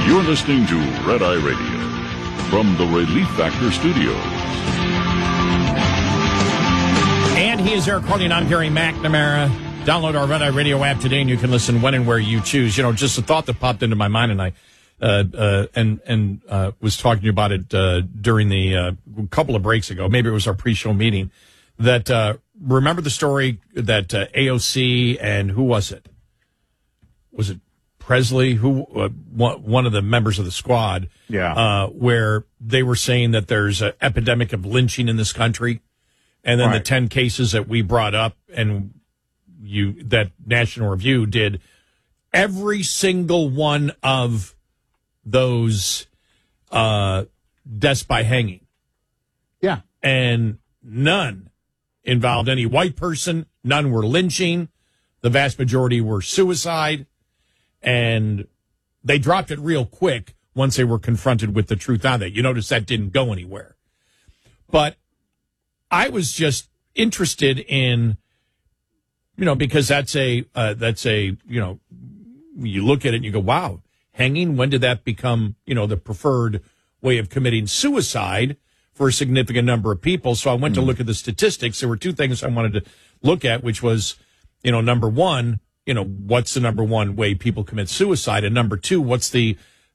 You're listening to Red Eye Radio from the Relief Factor Studios. And he is Eric Harley, and I'm Gary McNamara. Download our Red Eye Radio app today, and you can listen when and where you choose. You know, just a thought that popped into my mind, and I was talking to you about it during the couple of breaks ago. Maybe it was our pre-show meeting. That remember the story that AOC and who was it? Was it Presley? Who one of the members of the squad? Yeah. Where they were saying that there's an epidemic of lynching in this country, and then the 10 cases that we brought up and that National Review did, every single one of those deaths by hanging. Yeah. And none involved any white person. None were lynching. The vast majority were suicide. And they dropped it real quick once they were confronted with the truth on that. You notice that didn't go anywhere. But I was just interested in, because that's a, you look at it and you go, wow, hanging, when did that become, the preferred way of committing suicide for a significant number of people? So I went to look at the statistics. There were two things I wanted to look at, which was, number one, what's the number one way people commit suicide? And number two, what's what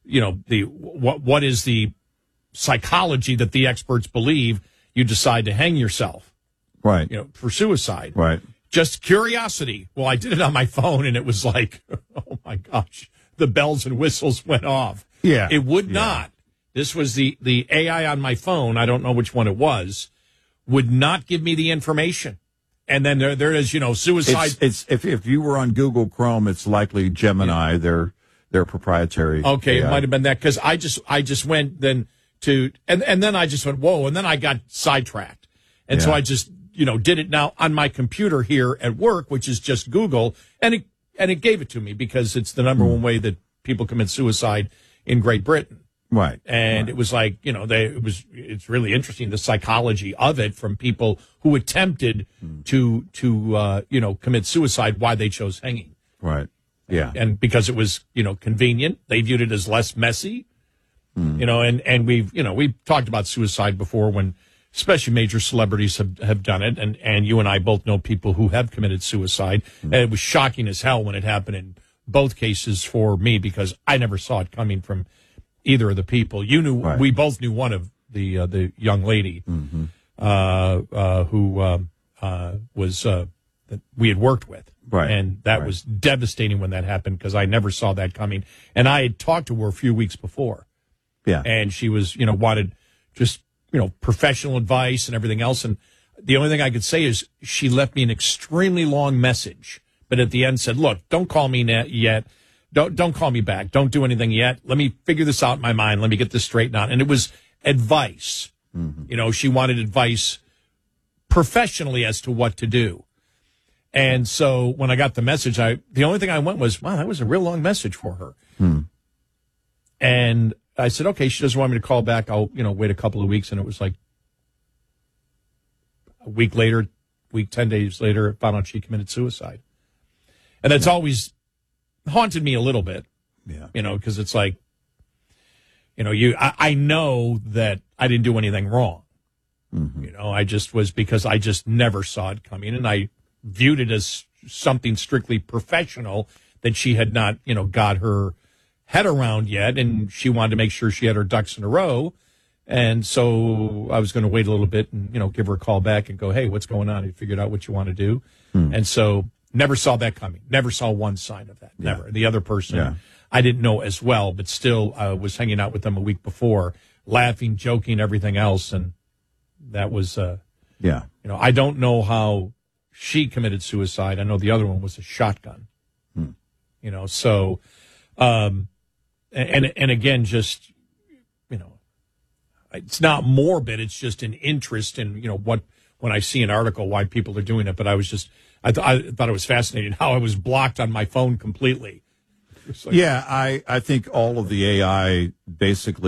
is the psychology that the experts believe you decide to hang yourself? Right. For suicide. Right. Just curiosity. Well, I did it on my phone and it was like, oh my gosh, the bells and whistles went off. Yeah. It would not. This was the AI on my phone. I don't know which one it was, would not give me the information. And then there is, suicide. It's if you were on Google Chrome, it's likely Gemini. Yeah. They're proprietary. Okay, AI. it might have been that because I just went then to and then I just went whoa, and then I got sidetracked, and so I just did it now on my computer here at work, which is just Google, and it gave it to me because it's the number one way that people commit suicide in Great Britain. Right. And it was like, it's really interesting, the psychology of it from people who attempted to commit suicide, why they chose hanging. Right. Yeah. And because it was, convenient, they viewed it as less messy, and we've talked about suicide before when especially major celebrities have done it. And you and I both know people who have committed suicide. And it was shocking as hell when it happened in both cases for me because I never saw it coming from either of the people. You knew, we both knew one of the young lady who was that we had worked with, and that was devastating when that happened because I never saw that coming. And I had talked to her a few weeks before, and she was wanted just professional advice and everything else. And the only thing I could say is she left me an extremely long message, but at the end said, "Look, don't call me yet." Don't call me back. Don't do anything yet. Let me figure this out in my mind. Let me get this straightened out. And it was advice. She wanted advice professionally as to what to do. And so when I got the message, the only thing I went was, wow, that was a real long message for her. And I said, okay, she doesn't want me to call back. I'll, wait a couple of weeks. And it was like a week later, 10 days later, I found out she committed suicide. And that's always haunted me a little bit, because it's like, I know that I didn't do anything wrong. I just was because I just never saw it coming, and I viewed it as something strictly professional that she had not, got her head around yet, and she wanted to make sure she had her ducks in a row, and so I was going to wait a little bit and, give her a call back and go, hey, what's going on? You figured out what you want to do, and so. Never saw that coming. Never saw one sign of that. Never. The other person, I didn't know as well, but still was hanging out with them a week before, laughing, joking, everything else. And that was, I don't know how she committed suicide. I know the other one was a shotgun. So, and again, just, it's not morbid. It's just an interest in, when I see an article, why people are doing it. But I was just, I thought it was fascinating how I was blocked on my phone completely. Like, I think all of the AI basically